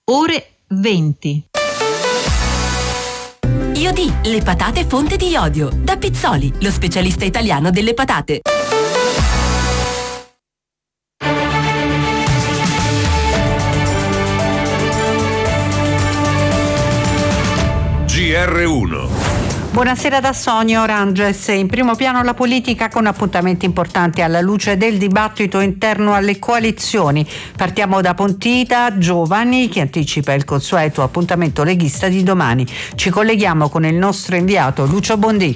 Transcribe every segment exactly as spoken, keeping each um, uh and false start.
ore venti. Iodì, le patate fonte di iodio. Da Pizzoli, lo specialista italiano delle patate. G R uno. Buonasera da Sonia Oranges. In primo piano la politica con appuntamenti importanti alla luce del dibattito interno alle coalizioni. Partiamo da Pontida, Giovani, che anticipa il consueto appuntamento leghista di domani. Ci colleghiamo con il nostro inviato Lucio Bondi.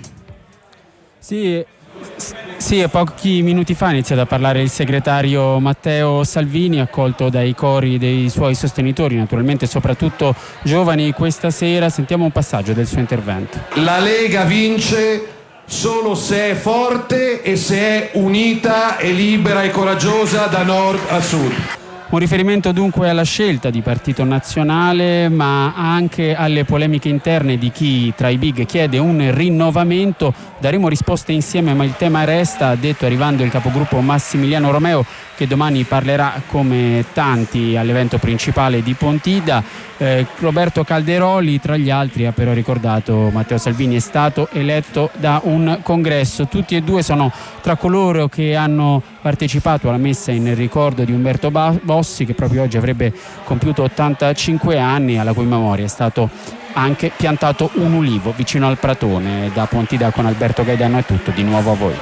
Sì, sì, pochi minuti fa ha iniziato a parlare il segretario Matteo Salvini, accolto dai cori dei suoi sostenitori, naturalmente soprattutto giovani. Questa sera sentiamo un passaggio del suo intervento. La Lega vince solo se è forte e se è unita e libera e coraggiosa da nord a sud. Un riferimento dunque alla scelta di partito nazionale, ma anche alle polemiche interne di chi tra i big chiede un rinnovamento. Daremo risposte insieme, ma il tema resta, ha detto arrivando il capogruppo Massimiliano Romeo, che domani parlerà come tanti all'evento principale di Pontida. Eh, Roberto Calderoli tra gli altri ha però ricordato Matteo Salvini è stato eletto da un congresso. Tutti e due sono tra coloro che hanno partecipato alla messa in ricordo di Umberto Bossi, che proprio oggi avrebbe compiuto ottantacinque anni, alla cui memoria è stato anche piantato un ulivo vicino al Pratone. Da Pontida con Alberto Gaidano è tutto, di nuovo a voi.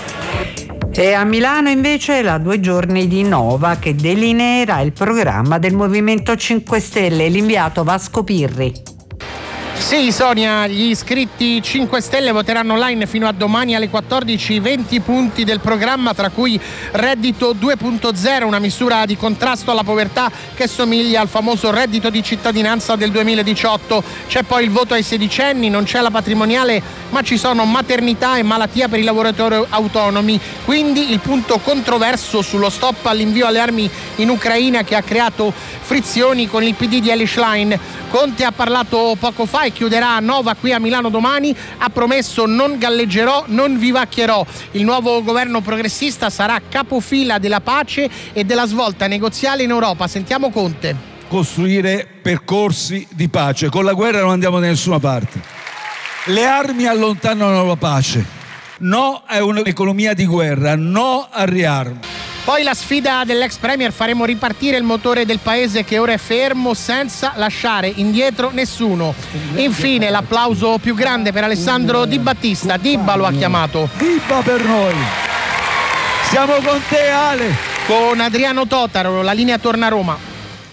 E a Milano invece la due giorni di Nova, che delineerà il programma del Movimento cinque Stelle. L'inviato Vasco Pirri. Sì, Sonia, gli iscritti cinque Stelle voteranno online fino a domani alle quattordici venti punti del programma, tra cui reddito due punto zero, una misura di contrasto alla povertà che somiglia al famoso reddito di cittadinanza del duemiladiciotto. C'è poi il voto ai sedicenni, non c'è la patrimoniale, ma ci sono maternità e malattia per i lavoratori autonomi. Quindi il punto controverso sullo stop all'invio alle armi in Ucraina, che ha creato frizioni con il P D di Elly Schlein. Conte ha parlato poco fa e chiuderà a Nova qui a Milano domani. Ha promesso: non galleggerò, non vivacchierò. Il nuovo governo progressista sarà capofila della pace e della svolta negoziale in Europa. Sentiamo Conte. Costruire percorsi di pace. Con la guerra non andiamo da nessuna parte. Le armi allontanano la pace. No a un'economia di guerra, no al riarmo. Poi la sfida dell'ex premier: faremo ripartire il motore del paese che ora è fermo senza lasciare indietro nessuno. Infine l'applauso più grande per Alessandro Di Battista. Dibba lo ha chiamato. Dibba per noi. Siamo con te, Ale. Con Adriano Totaro la linea torna a Roma.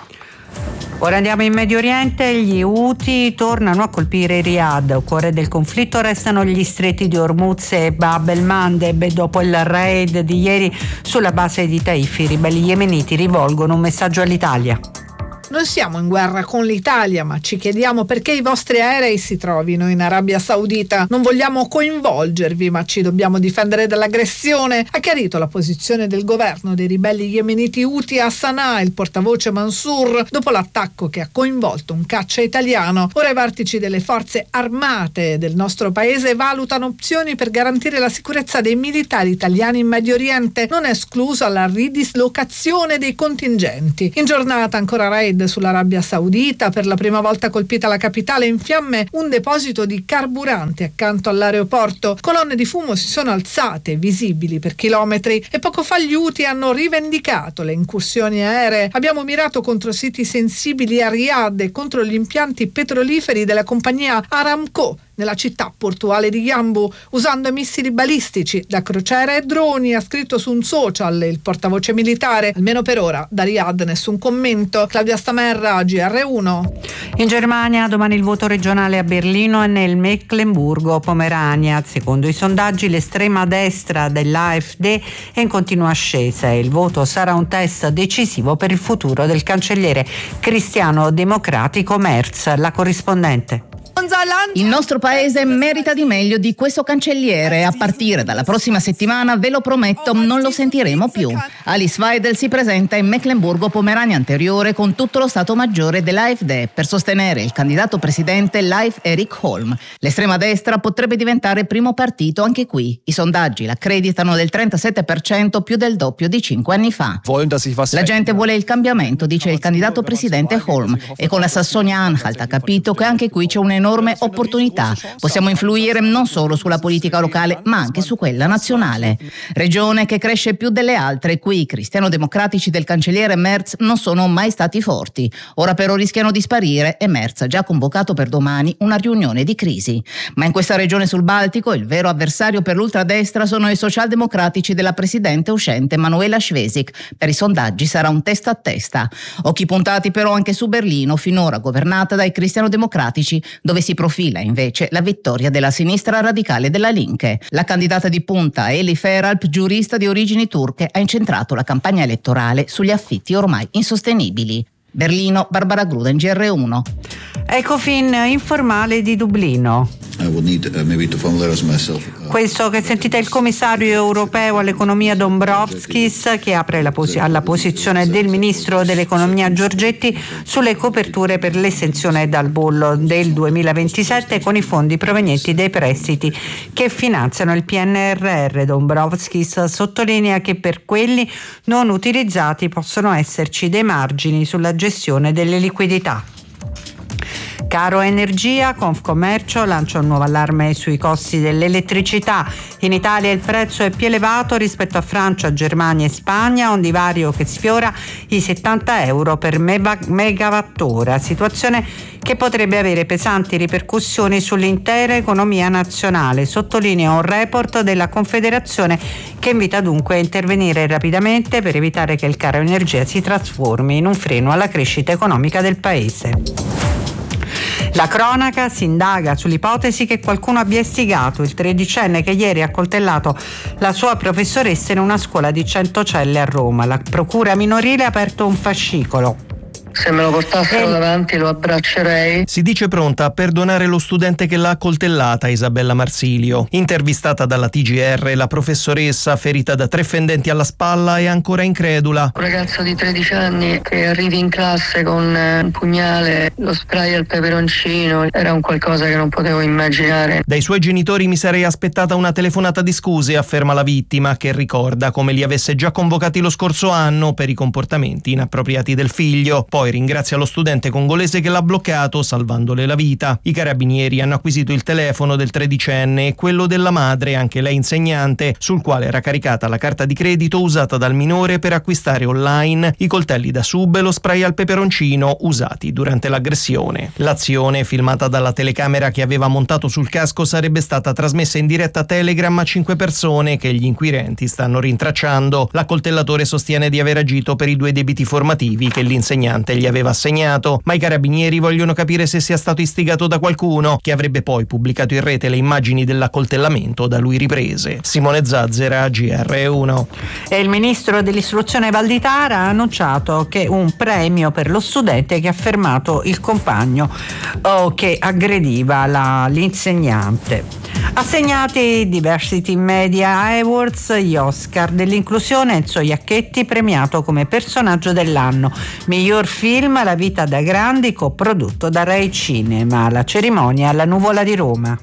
Ora andiamo in Medio Oriente. Gli Houthi tornano a colpire Riyadh. Cuore del conflitto restano gli stretti di Hormuz e Bab el-Mandeb. Dopo il raid di ieri sulla base di Taif, i ribelli yemeniti rivolgono un messaggio all'Italia. Non siamo in guerra con l'Italia, ma ci chiediamo perché i vostri aerei si trovino in Arabia Saudita. Non vogliamo coinvolgervi, ma ci dobbiamo difendere dall'aggressione. Ha chiarito la posizione del governo dei ribelli yemeniti Houthi a Sana'a il portavoce Mansour dopo l'attacco che ha coinvolto un caccia italiano. Ora i vertici delle forze armate del nostro paese valutano opzioni per garantire la sicurezza dei militari italiani in Medio Oriente. Non è esclusa la ridislocazione dei contingenti. In giornata ancora raid sull'Arabia Saudita, per la prima volta colpita la capitale, in fiamme un deposito di carburanti accanto all'aeroporto. Colonne di fumo si sono alzate, visibili per chilometri, e poco fa gli Houthi hanno rivendicato le incursioni aeree. Abbiamo mirato contro siti sensibili a Riyadh e contro gli impianti petroliferi della compagnia Aramco nella città portuale di Yanbu, usando missili balistici da crociera e droni, ha scritto su un social il portavoce militare. Almeno per ora da Riyadh nessun commento. Claudia Stamerra, G R uno. In Germania domani il voto regionale a Berlino e nel Mecklenburgo-Pomerania. Secondo i sondaggi l'estrema destra dell'A F D è in continua ascesa e il voto sarà un test decisivo per il futuro del cancelliere cristiano democratico Merz. La corrispondente. Il nostro paese merita di meglio di questo cancelliere. A partire dalla prossima settimana, ve lo prometto, non lo sentiremo più. Alice Weidel si presenta in Mecklenburgo-Pomerania Anteriore con tutto lo Stato Maggiore dell'A F D per sostenere il candidato presidente Leif Erik Holm. L'estrema destra potrebbe diventare primo partito anche qui. I sondaggi l'accreditano del trentasette per cento, più del doppio di cinque anni fa. La gente vuole il cambiamento, dice il candidato presidente Holm, e con la Sassonia-Anhalt ha capito che anche qui c'è un'enorme opportunità. Possiamo influire non solo sulla politica locale, ma anche su quella nazionale. Regione che cresce più delle altre. Qui i cristiano-democratici del cancelliere Merz non sono mai stati forti. Ora però rischiano di sparire e Merz ha già convocato per domani una riunione di crisi. Ma in questa regione sul Baltico il vero avversario per l'ultradestra sono i socialdemocratici della presidente uscente Manuela Schwesig. Per i sondaggi sarà un testa a testa. Occhi puntati però anche su Berlino, finora governata dai cristiano-democratici, dove si profila invece la vittoria della sinistra radicale della Linke. La candidata di punta, Eli Feralp, giurista di origini turche, ha incentrato la campagna elettorale sugli affitti ormai insostenibili. Berlino, Barbara Gruden, G R uno. Ecofin informale di Dublino. I would need uh, maybe to familiarize myself. Uh, Questo che sentite è il commissario europeo all'economia Dombrovskis, che apre la posi- alla posizione del ministro dell'economia Giorgetti sulle coperture per l'esenzione dal bollo del duemilaventisette con i fondi provenienti dai prestiti che finanziano il P N R R. Dombrovskis sottolinea che per quelli non utilizzati possono esserci dei margini sulla gestione delle liquidità. Caro energia, Confcommercio lancia un nuovo allarme sui costi dell'elettricità. In Italia il prezzo è più elevato rispetto a Francia, Germania e Spagna, un divario che sfiora i settanta euro per megawattora, situazione che potrebbe avere pesanti ripercussioni sull'intera economia nazionale, sottolinea un report della Confederazione che invita dunque a intervenire rapidamente per evitare che il caro energia si trasformi in un freno alla crescita economica del Paese. La cronaca si indaga sull'ipotesi che qualcuno abbia istigato il tredicenne che ieri ha accoltellato la sua professoressa in una scuola di cento celle a Roma. La procura minorile ha aperto un fascicolo. Se me lo portassero davanti lo abbraccerei. Si dice pronta a perdonare lo studente che l'ha accoltellata, Isabella Marsilio. Intervistata dalla T G R, la professoressa, ferita da tre fendenti alla spalla, è ancora incredula. Un ragazzo di tredici anni che arrivi in classe con un pugnale, lo spray al peperoncino, era un qualcosa che non potevo immaginare. Dai suoi genitori mi sarei aspettata una telefonata di scuse, afferma la vittima, che ricorda come li avesse già convocati lo scorso anno per i comportamenti inappropriati del figlio. Poi ringrazia lo studente congolese che l'ha bloccato, salvandole la vita. I carabinieri hanno acquisito il telefono del tredicenne e quello della madre, anche lei insegnante, sul quale era caricata la carta di credito usata dal minore per acquistare online i coltelli da sub e lo spray al peperoncino usati durante l'aggressione. L'azione, filmata dalla telecamera che aveva montato sul casco, sarebbe stata trasmessa in diretta Telegram a cinque persone che gli inquirenti stanno rintracciando. L'accoltellatore sostiene di aver agito per i due debiti formativi che l'insegnante gli aveva assegnato, ma i carabinieri vogliono capire se sia stato istigato da qualcuno, che avrebbe poi pubblicato in rete le immagini dell'accoltellamento da lui riprese. Simone Zazzera, G R uno. E il ministro dell'istruzione Valditara ha annunciato che un premio per lo studente che ha fermato il compagno oh, che aggrediva la, l'insegnante. Assegnati Diversity Media Awards, gli Oscar dell'inclusione, Enzo Iacchetti premiato come personaggio dell'anno. Miglior film La vita da grandi, coprodotto da Rai Cinema. La cerimonia alla Nuvola di Roma.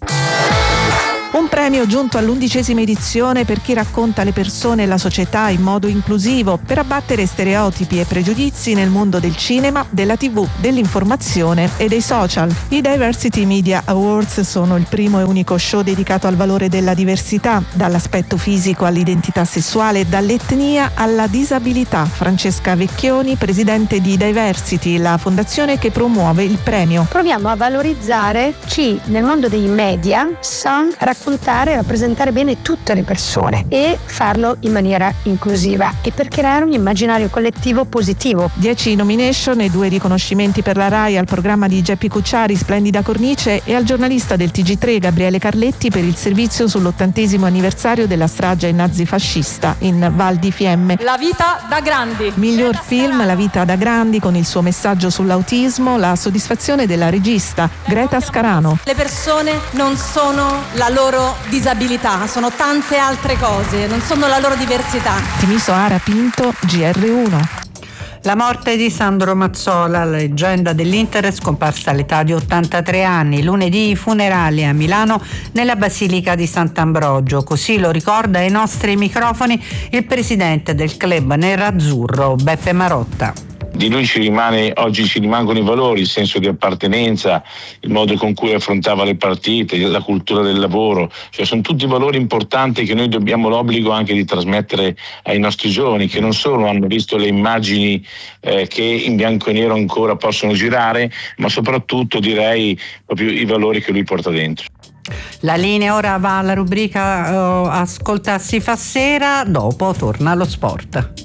Un premio giunto all'undicesima edizione per chi racconta le persone e la società in modo inclusivo, per abbattere stereotipi e pregiudizi nel mondo del cinema, della tivù, dell'informazione e dei social. I Diversity Media Awards sono il primo e unico show dedicato al valore della diversità, dall'aspetto fisico all'identità sessuale, dall'etnia alla disabilità. Francesca Vecchioni, presidente di Diversity, la fondazione che promuove il premio. Proviamo a valorizzare chi nel mondo dei media sa raccontare rappresentare, rappresentare bene tutte le persone e farlo in maniera inclusiva e per creare un immaginario collettivo positivo. dieci nomination e due riconoscimenti per la RAI al programma di Geppi Cucciari Splendida Cornice e al giornalista del T G tre Gabriele Carletti per il servizio sull'ottantesimo anniversario della strage nazifascista in Val di Fiemme. La vita da grandi. Miglior film La vita da grandi con il suo messaggio sull'autismo, la soddisfazione della regista Greta Scarano. Le persone non sono la loro disabilità, sono tante altre cose, non sono la loro diversità. Timiso Ara Pinto, G R uno. La morte di Sandro Mazzola, la leggenda dell'Inter, è scomparsa all'età di ottantatré anni. Lunedì i funerali a Milano nella Basilica di Sant'Ambrogio. Così lo ricorda ai nostri microfoni il presidente del club nerazzurro, Beppe Marotta. Di lui ci rimane, oggi ci rimangono i valori, il senso di appartenenza, il modo con cui affrontava le partite, la cultura del lavoro, cioè sono tutti valori importanti che noi dobbiamo l'obbligo anche di trasmettere ai nostri giovani, che non solo hanno visto le immagini eh, che in bianco e nero ancora possono girare, ma soprattutto direi proprio i valori che lui porta dentro. La linea ora va alla rubrica uh, Ascolta si fa sera, dopo torna allo sport.